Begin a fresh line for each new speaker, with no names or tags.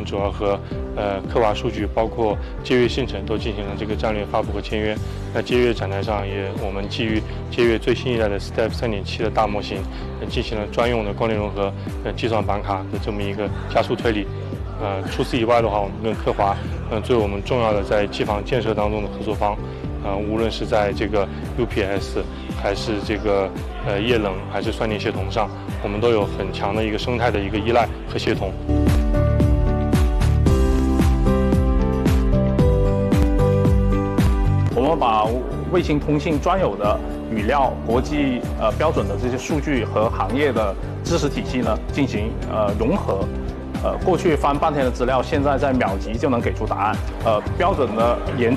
主要和科华数据，包括接跃信诚都进行了这个战略发布和签约。那接跃展台上我们基于接跃最新一代的 Step 3.7的大模型，进行了专用的光电融合计算板卡的这么一个加速推理。除此以外的话，我们跟科华作为我们重要的在机房建设当中的合作方，无论是在这个 UPS 还是这个液冷还是算力协同上，我们都有很强的一个生态的一个依赖和协同。
我们把卫星通信专有的语料、国际标准的这些数据和行业的知识体系呢进行融合。过去翻半天的资料，现在在秒级就能给出答案。标准的研